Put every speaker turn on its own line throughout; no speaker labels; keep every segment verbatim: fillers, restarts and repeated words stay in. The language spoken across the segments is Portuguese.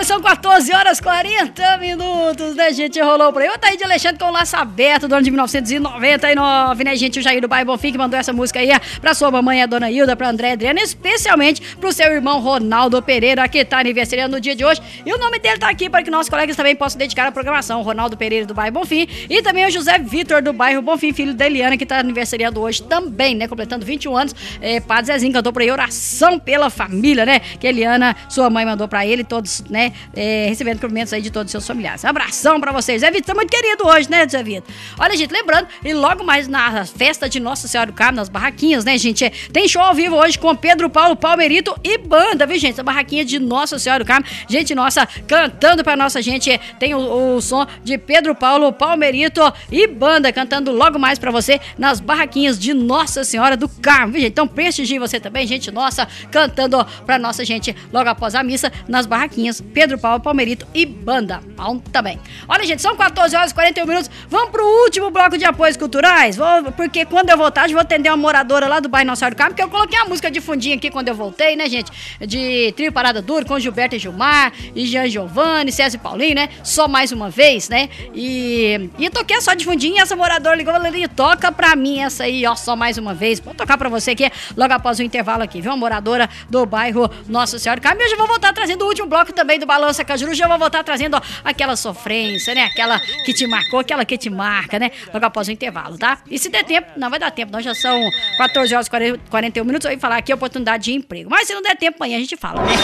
são quatorze horas e quarenta minutos, né, gente? Rolou por aí. Eu tá aí de Alexandre com o Laço Aberto do ano de mil novecentos e noventa e nove, né, gente? O Jair do Bairro Bonfim que mandou essa música aí pra sua mamãe, a dona Hilda, pra André Adriana, especialmente pro seu irmão Ronaldo Pereira, que tá aniversariando no dia de hoje. E o nome dele tá aqui para que nossos colegas também possam dedicar a programação. Ronaldo Pereira do Bairro Bonfim e também o José Vitor do Bairro Bonfim, filho da Eliana, que tá aniversariando hoje também, né? Completando vinte e um anos. É, Padre Zezinho cantou por aí oração pela família, né? Que a Eliana, sua mãe, mandou pra ele, todos, né? É, recebendo cumprimentos aí de todos os seus familiares. Um abração pra vocês. Zé Vitor tá muito querido hoje, né, Zé Vitor? Olha, gente, lembrando, e logo mais na festa de Nossa Senhora do Carmo, nas barraquinhas, né, gente? É, tem show ao vivo hoje com Pedro Paulo Palmerito e banda, viu, gente? A barraquinha de Nossa Senhora do Carmo. Gente nossa, cantando pra nossa gente. É, tem o, o som de Pedro Paulo Palmerito e banda cantando logo mais pra você nas barraquinhas de Nossa Senhora do Carmo, viu, gente? Então prestigie você também, gente nossa, cantando pra nossa gente logo após a missa nas barraquinhas Pedro Paulo Palmerito e banda. Bom, também. Olha, gente, são quatorze horas e quarenta e um minutos. Vamos pro último bloco de apoios culturais, vou, porque quando eu voltar, eu vou atender uma moradora lá do bairro Nossa Senhora do Carmo, porque eu coloquei a música de fundinho aqui quando eu voltei, né, gente? De Trio Parada Duro com Gilberto e Gilmar, e Jean Giovanni, César e Paulinho, né? Só mais uma vez, né? E, e toquei só de fundinho e essa moradora ligou, Valeria, toca pra mim essa aí, ó, só mais uma vez. Vou tocar pra você aqui logo após o intervalo aqui, viu? Uma moradora do bairro Nossa Senhora do Carmo. E eu já vou voltar trazendo o último bloco também do Balança Cajuru, já vou voltar trazendo, ó, aquela sofrência, né? Aquela que te marcou, aquela que te marca, né? Logo após o intervalo, tá? E se der tempo, não vai dar tempo, não, já são quatorze horas e quarenta e um minutos, eu ia falar aqui oportunidade de emprego. Mas se não der tempo, amanhã a gente fala, né?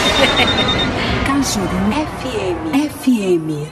Cajuru F M. F M.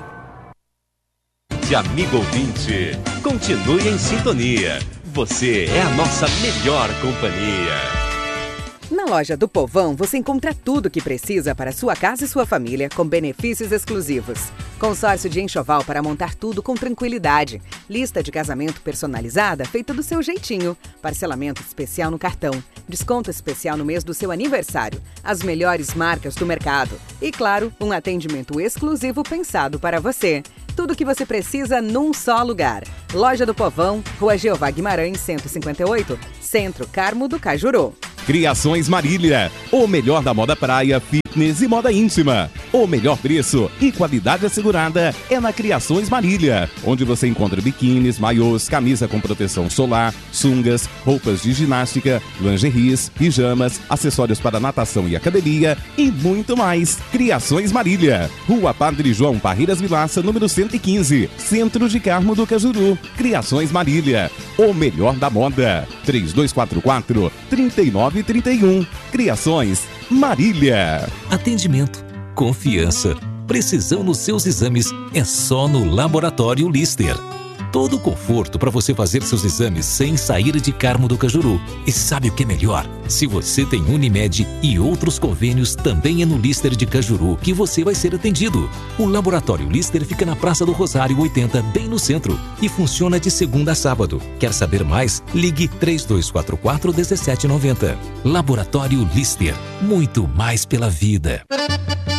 De amigo ouvinte, continue em sintonia. Você é a nossa melhor companhia.
Na loja do Povão, você encontra tudo o que precisa para sua casa e sua família, com benefícios exclusivos. Consórcio de enxoval para montar tudo com tranquilidade. Lista de casamento personalizada feita do seu jeitinho. Parcelamento especial no cartão. Desconto especial no mês do seu aniversário. As melhores marcas do mercado. E, claro, um atendimento exclusivo pensado para você. Tudo o que você precisa num só lugar. Loja do Povão, Rua Jeová Guimarães, cento e cinquenta e oito, Centro Carmo do Cajuru.
Criações Marília, o melhor da moda praia, fitness e moda íntima. O melhor preço e qualidade assegurada é na Criações Marília, onde você encontra biquínis, maiôs, camisa com proteção solar, sungas, roupas de ginástica, lingeries, pijamas, acessórios para natação e academia e muito mais. Criações Marília, Rua Padre João Parreiras Vilaça, número cento e quinze, Centro de Carmo do Cajuru. Criações Marília, o melhor da moda. três dois quatro quatro, três nove três um. Criações Marília.
Atendimento, confiança, precisão nos seus exames é só no Laboratório Lister. Todo o conforto para você fazer seus exames sem sair de Carmo do Cajuru. E sabe o que é melhor? Se você tem Unimed e outros convênios, também é no Lister de Cajuru que você vai ser atendido. O Laboratório Lister fica na Praça do Rosário oitenta, bem no centro, e funciona de segunda a sábado. Quer saber mais? Ligue três dois quatro quatro, um sete nove zero. Laboratório Lister, muito mais pela vida.